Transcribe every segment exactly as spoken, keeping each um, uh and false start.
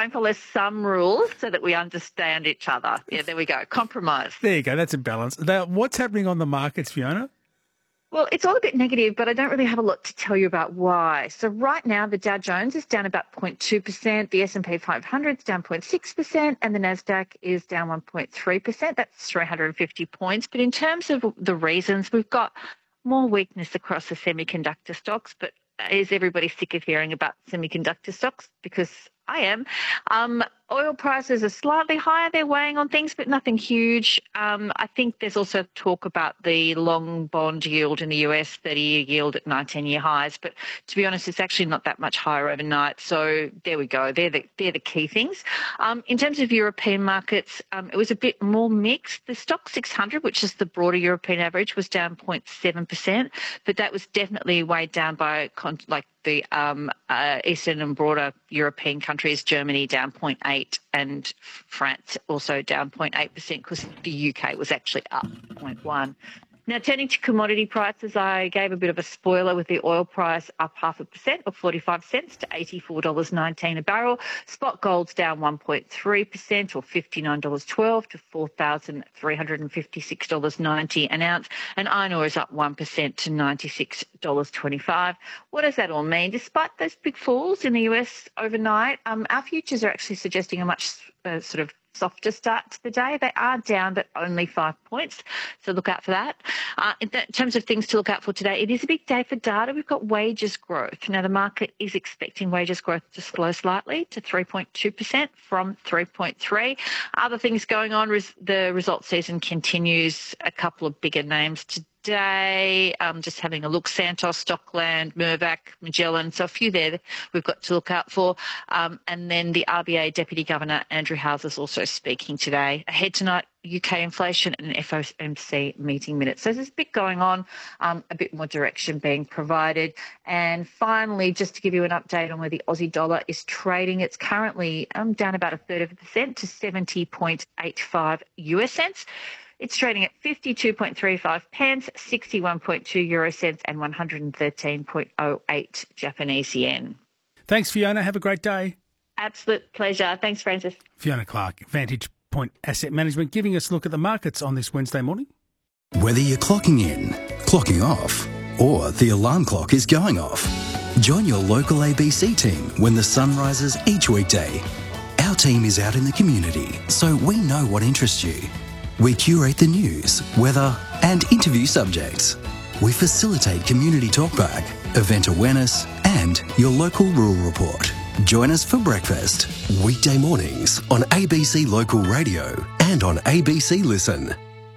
try and follow some rules so that we understand each other. Yeah, there we go. Compromise. There you go. That's a balance. Now, what's happening on the markets, Fiona? Well, it's all a bit negative, but I don't really have a lot to tell you about why. So right now, the Dow Jones is down about zero point two percent, the S and P five hundred is down zero point six percent, and the Nasdaq is down one point three percent. That's three hundred fifty points. But in terms of the reasons, we've got more weakness across the semiconductor stocks, but is everybody sick of hearing about semiconductor stocks? Because I am. Um, oil prices are slightly higher. They're weighing on things, but nothing huge. Um, I think there's also talk about the long bond yield in the U S, thirty-year yield at nineteen-year highs. But to be honest, it's actually not that much higher overnight. So there we go. They're the, they're the key things. Um, in terms of European markets, um, it was a bit more mixed. The stock six hundred, which is the broader European average, was down zero point seven percent, but that was definitely weighed down by con- like the um, uh, Eastern and broader European countries, Germany down zero point eight and France also down zero point eight percent because the U K was actually up zero point one. Now, turning to commodity prices, I gave a bit of a spoiler with the oil price up half a percent or forty-five cents to eighty-four dollars nineteen a barrel. Spot gold's down one point three percent or fifty-nine dollars twelve to four thousand three hundred fifty-six dollars ninety an ounce. And iron ore is up one percent to ninety-six dollars twenty-five. What does that all mean? Despite those big falls in the U S overnight, um, our futures are actually suggesting a much uh, sort of softer start to the day. They are down, but only five points. So look out for that. Uh, in, th- in terms of things to look out for today, it is a big day for data. We've got wages growth. Now, the market is expecting wages growth to slow slightly to three point two percent from three point three. Other things going on, res- the results season continues. A couple of bigger names today. Today, um, just having a look, Santos, Stockland, Mirvac, Magellan, so a few there we've got to look out for. Um, and then the R B A Deputy Governor, Andrew Howes, is also speaking today. Ahead tonight, U K inflation and F O M C meeting minutes. So there's a bit going on, um, a bit more direction being provided. And finally, just to give you an update on where the Aussie dollar is trading, it's currently um, down about a third of a percent to seventy point eight five U S cents. It's trading at fifty-two point three five pence, sixty-one point two euro cents and one hundred thirteen point oh eight Japanese yen. Thanks, Fiona. Have a great day. Absolute pleasure. Thanks, Francis. Fiona Clark, Vantage Point Asset Management, giving us a look at the markets on this Wednesday morning. Whether you're clocking in, clocking off, or the alarm clock is going off, join your local A B C team when the sun rises each weekday. Our team is out in the community, so we know what interests you. We curate the news, weather and interview subjects. We facilitate community talkback, event awareness and your local rural report. Join us for breakfast, weekday mornings on A B C Local Radio and on A B C Listen.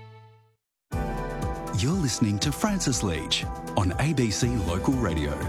You're listening to Francis Leach on A B C Local Radio.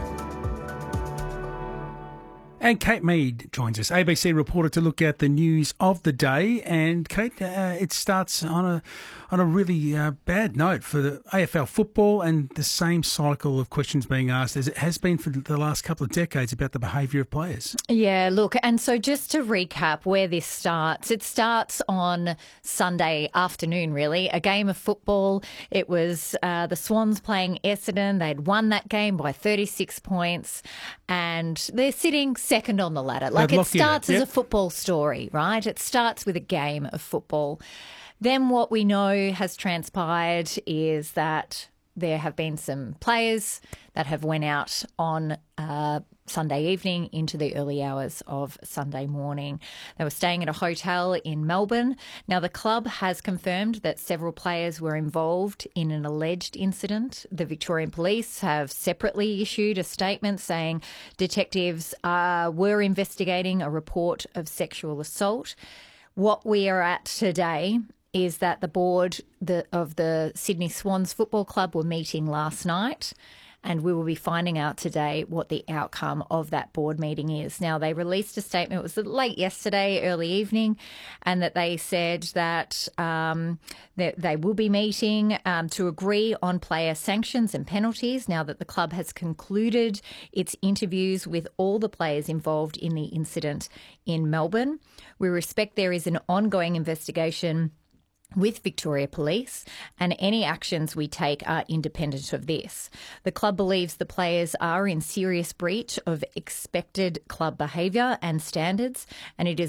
And Kate Mead joins us, A B C reporter, to look at the news of the day. And Kate, uh, it starts on a on a really uh, bad note for the A F L football, and the same cycle of questions being asked as it has been for the last couple of decades about the behaviour of players. Yeah, look, and so just to recap where this starts, it starts on Sunday afternoon, really, a game of football. It was uh, the Swans playing Essendon. They'd won that game by thirty-six points, and they're sitting second on the ladder. Like, it starts as a football story, right? It starts with a game of football. Then what we know has transpired is that there have been some players that have went out on uh, Sunday evening into the early hours of Sunday morning. They were staying at a hotel in Melbourne. Now, the club has confirmed that several players were involved in an alleged incident. The Victorian Police have separately issued a statement saying detectives uh, were investigating a report of sexual assault. What we are at today is that the board the, of the Sydney Swans Football Club were meeting last night, and we will be finding out today what the outcome of that board meeting is. Now, they released a statement, it was late yesterday, early evening, and that they said that, um, that they will be meeting um, to agree on player sanctions and penalties now that the club has concluded its interviews with all the players involved in the incident in Melbourne. We respect there is an ongoing investigation with Victoria Police, and any actions we take are independent of this. The club believes the players are in serious breach of expected club behaviour and standards, and it is